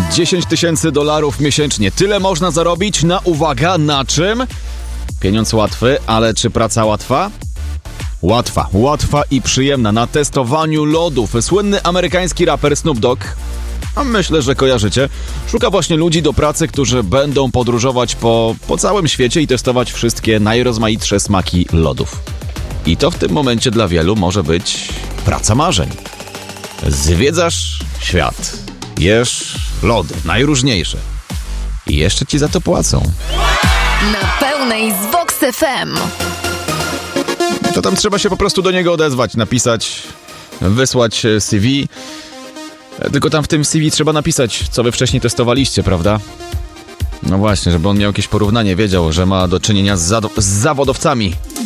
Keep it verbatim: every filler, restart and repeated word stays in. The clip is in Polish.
dziesięć tysięcy dolarów miesięcznie. Tyle można zarobić na, uwaga, na czym? Pieniądz łatwy, ale czy praca łatwa? Łatwa, łatwa i przyjemna. Na testowaniu lodów. Słynny amerykański raper Snoop Dogg, a myślę, że kojarzycie, szuka właśnie ludzi do pracy, którzy będą podróżować po, po całym świecie i testować wszystkie najrozmaitsze smaki lodów. I to w tym momencie dla wielu może być praca marzeń. Zwiedzasz świat, jesz lody, najróżniejsze. I jeszcze ci za to płacą. Na pełnej z Vox F M. To tam trzeba się po prostu do niego odezwać, napisać, wysłać C V. Tylko tam w tym C V trzeba napisać, co wy wcześniej testowaliście, prawda? No właśnie, żeby on miał jakieś porównanie, wiedział, że ma do czynienia z, zado- z zawodowcami.